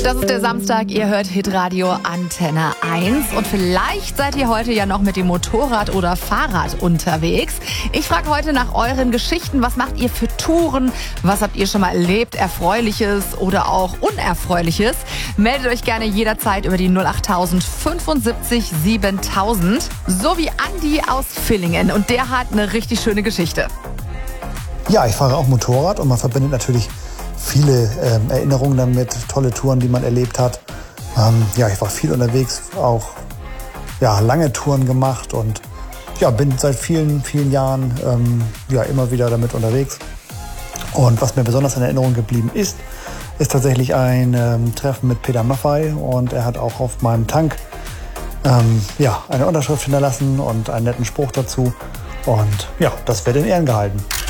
Das ist der Samstag, ihr hört Hitradio Antenne 1 und vielleicht seid ihr heute ja noch mit dem Motorrad oder Fahrrad unterwegs. Ich frage heute nach euren Geschichten. Was macht ihr für Touren? Was habt ihr schon mal erlebt? Erfreuliches oder auch Unerfreuliches? Meldet euch gerne jederzeit über die 08000 75 7000. So wie Andi aus Villingen und der hat eine richtig schöne Geschichte. Ja, ich fahre auch Motorrad und man verbindet natürlich viele Erinnerungen damit, tolle Touren, die man erlebt hat. Ich war viel unterwegs, auch lange Touren gemacht und bin seit vielen, vielen Jahren immer wieder damit unterwegs. Und was mir besonders in Erinnerung geblieben ist tatsächlich ein Treffen mit Peter Maffay und er hat auch auf meinem Tank eine Unterschrift hinterlassen und einen netten Spruch dazu. Und das wird in Ehren gehalten.